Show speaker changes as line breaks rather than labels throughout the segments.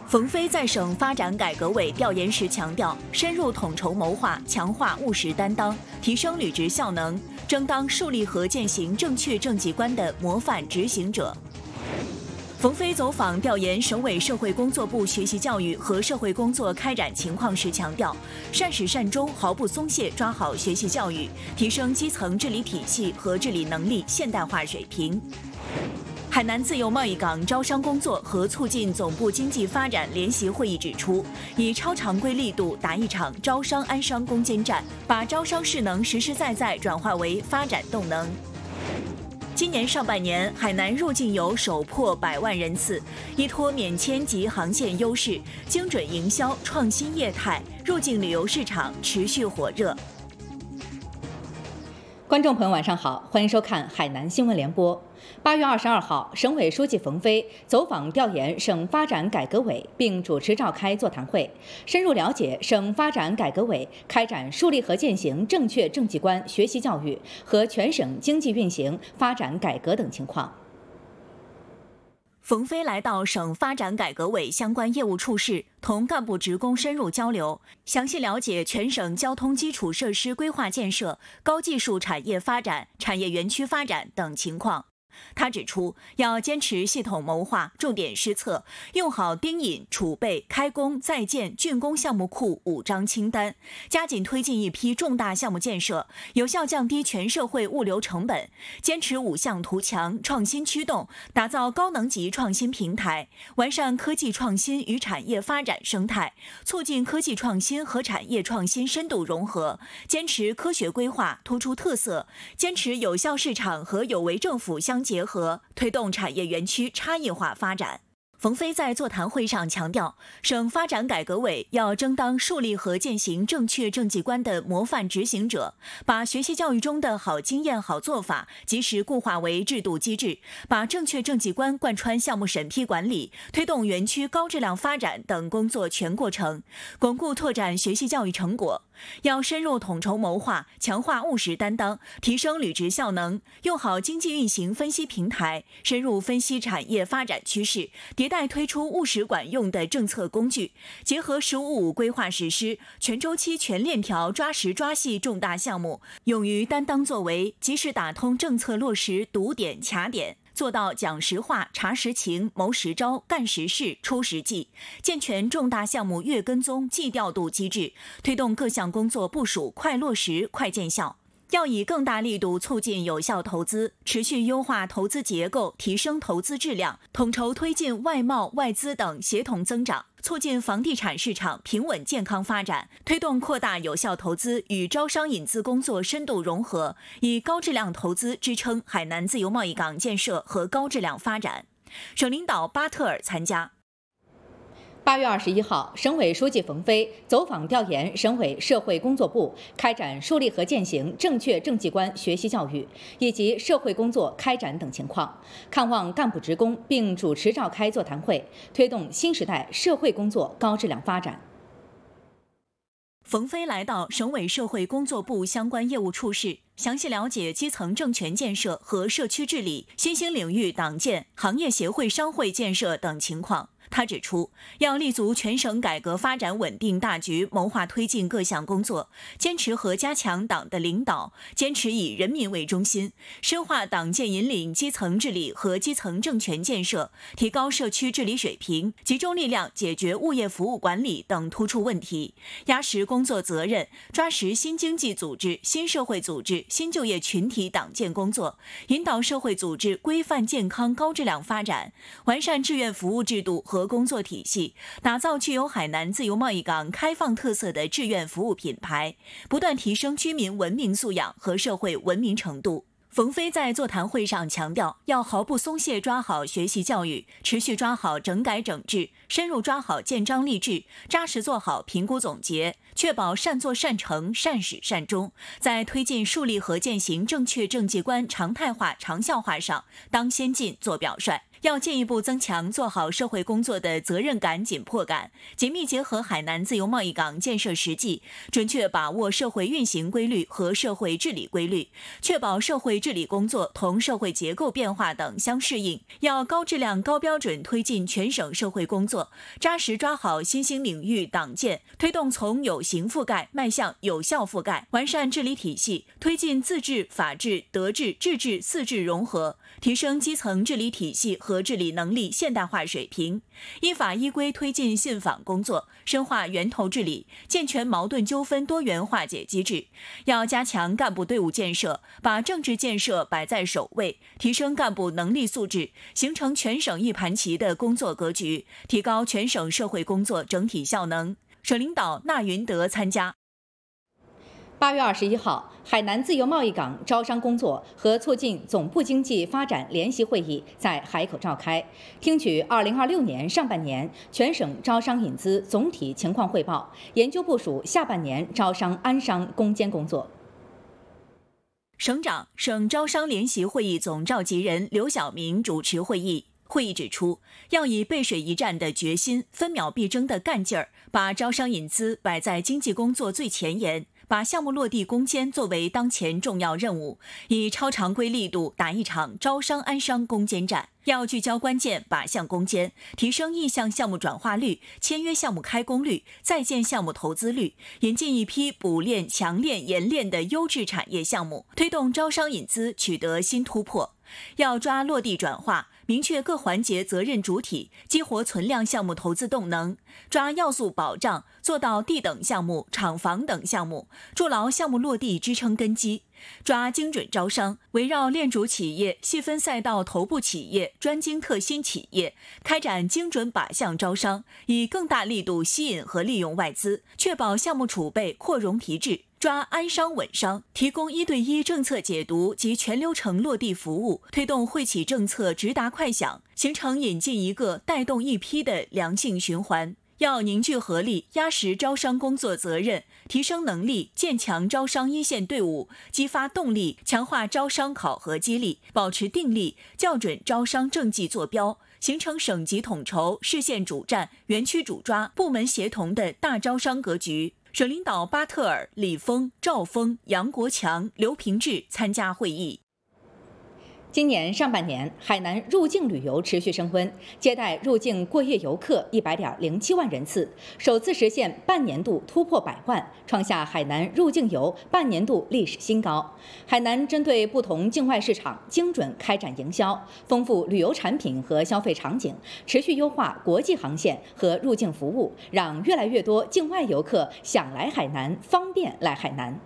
冯飞在省发展改革委调研时强调，深入统筹谋划，强化务实担当，提升履职效能，争当树立和践行正确政绩观的模范执行者。冯飞走访调研省委社会工作部学习教育和社会工作开展情况时强调，善始善终，毫不松懈抓好学习教育，提升基层治理体系和治理能力现代化水平。海南自由贸易港招商工作和促进总部经济发展联席会议指出，以超常规力度打一场招商安商攻坚战，把招商势能实实在在转化为发展动能。今年上半年，海南入境游首破100万人次，依托免签及航线优势，精准营销、创新业态，入境旅游市场持续火热。
观众朋友晚上好，欢迎收看海南新闻联播。8月22号，省委书记冯飞走访调研省发展改革委，并主持召开座谈会，深入了解省发展改革委开展树立和践行正确政绩观学习教育和全省经济运行发展改革等情况。
冯飞来到省发展改革委相关业务处室，同干部职工深入交流，详细了解全省交通基础设施规划建设、高技术产业发展、产业园区发展等情况。他指出，要坚持系统谋划、重点施策，用好盯引、储备、开工、在建、竣工项目库5张清单，加紧推进一批重大项目建设，有效降低全社会物流成本，坚持5项图强、创新驱动，打造高能级创新平台，完善科技创新与产业发展生态，促进科技创新和产业创新深度融合，坚持科学规划，突出特色，坚持有效市场和有为政府相结合，推动产业园区差异化发展。冯飞在座谈会上强调，省发展改革委要争当树立和践行正确政绩观的模范执行者，把学习教育中的好经验、好做法及时固化为制度机制，把正确政绩观贯穿项目审批管理、推动园区高质量发展等工作全过程，巩固拓展学习教育成果。要深入统筹谋划，强化务实担当，提升履职效能，用好经济运行分析平台，深入分析产业发展趋势，迭代推出务实管用的政策工具，结合“15+5”规划实施，全周期全链条抓实抓细重大项目，勇于担当作为，及时打通政策落实堵点卡点，做到讲实话、查实情、谋实招、干实事、出实际，健全重大项目月跟踪、季调度机制，推动各项工作部署快落实、快见效。要以更大力度促进有效投资，持续优化投资结构，提升投资质量，统筹推进外贸、外资等协同增长，促进房地产市场平稳健康发展，推动扩大有效投资与招商引资工作深度融合，以高质量投资支撑海南自由贸易港建设和高质量发展。省领导巴特尔参加。
8月21号，省委书记冯飞走访调研省委社会工作部开展树立和践行正确政绩观学习教育以及社会工作开展等情况，看望干部职工，并主持召开座谈会，推动新时代社会工作高质量发展。
冯飞来到省委社会工作部相关业务处室，详细了解基层政权建设和社区治理、新兴领域党建、行业协会商会建设等情况。他指出，要立足全省改革发展稳定大局，谋划推进各项工作，坚持和加强党的领导，坚持以人民为中心，深化党建引领基层治理和基层政权建设，提高社区治理水平，集中力量解决物业服务管理等突出问题，压实工作责任，抓实新经济组织、新社会组织、新就业群体党建工作，引导社会组织规范健康高质量发展，完善志愿服务制度和工作体系，打造具有海南自由贸易港开放特色的志愿服务品牌，不断提升居民文明素养和社会文明程度。冯飞在座谈会上强调，要毫不松懈抓好学习教育，持续抓好整改整治，深入抓好建章立制，扎实做好评估总结，确保善作善成、善始善终，在推进树立和践行正确政绩观常态化、长效化上当先进、做表率， 要进一步增强做好社会工作的责任感、紧迫感，紧密结合海南自由贸易港建设实际，准确把握社会运行规律和社会治理规律，确保社会治理工作同社会结构变化等相适应。要高质量、高标准推进全省社会工作，扎实抓好新兴领域党建，推动从有形覆盖迈向有效覆盖，完善治理体系，推进自治、法治、德治、治治四治融合，提升基层治理体系和治理能力现代化水平，依法依规推进信访工作，深化源头治理，健全矛盾纠纷多元化解机制。要加强干部队伍建设，把政治建设摆在首位，提升干部能力素质，形成全省一盘棋的工作格局，提高全省社会工作整体效能。省领导纳云德参加。
8月21号，海南自由贸易港招商工作和促进总部经济发展联席会议在海口召开，听取2026年上半年全省招商引资总体情况汇报，研究部署下半年招商安商攻坚工作。
省长、省招商联席会议总召集人刘晓明主持会议。会议指出，要以背水一战的决心、分秒必争的干劲儿，把招商引资摆在经济工作最前沿，把项目落地攻坚作为当前重要任务，以超常规力度打一场招商安商攻坚战。要聚焦关键，靶向攻坚，提升意向项目转化率、签约项目开工率、在建项目投资率，引进一批补链、强链、延链的优质产业项目，推动招商引资取得新突破。要抓落地转化，明确各环节责任主体，激活存量项目投资动能，抓要素保障，做到地等项目、厂房等项目，筑牢项目落地支撑根基。抓精准招商，围绕链主企业、细分赛道头部企业、专精特新企业，开展精准靶向招商，以更大力度吸引和利用外资，确保项目储备扩容提质。抓安商稳商，提供1对1政策解读及全流程落地服务，推动惠企政策直达快响，形成引进一个带动一批的良性循环。要凝聚合力，压实招商工作责任，提升能力，建强招商一线队伍，激发动力，强化招商考核激励，保持定力，校准招商政绩坐标，形成省级统筹、市县主战、园区主抓、部门协同的大招商格局。省领导巴特尔、李峰、赵峰、杨国强、刘平志参加会议。
今年上半年，海南入境旅游持续升温，接待入境过夜游客100.07万人次，首次实现半年度突破100万，创下海南入境游半年度历史新高。海南针对不同境外市场精准开展营销，丰富旅游产品和消费场景，持续优化国际航线和入境服务，让越来越多境外游客想来海南，方便来海南。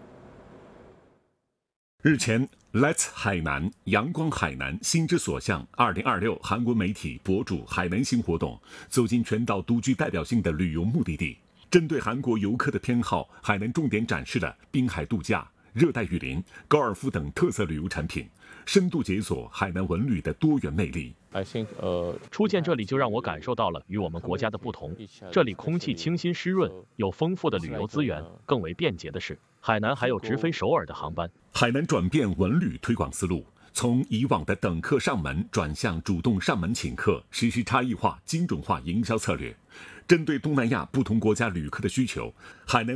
日前，Let's 海南阳光海南心之所向2026韩国媒体博主海南行活动走进全岛独具代表性的旅游目的地，针对韩国游客的偏好，海南重点展示了滨海度假、热带雨林、高尔夫等特色旅游产品，深度解锁海南文旅的多元魅力。
初见这里就让我感受到了与我们国家的不同。这里空气清新湿润，有丰富的旅游资源，更为便捷的是，海南还有直飞首尔的航班。
海南转变文旅推广思路，从以往的等客上门转向主动上门请客，实施差异化、精准化营销策略，针对东南亚不同国家旅客的需求，海南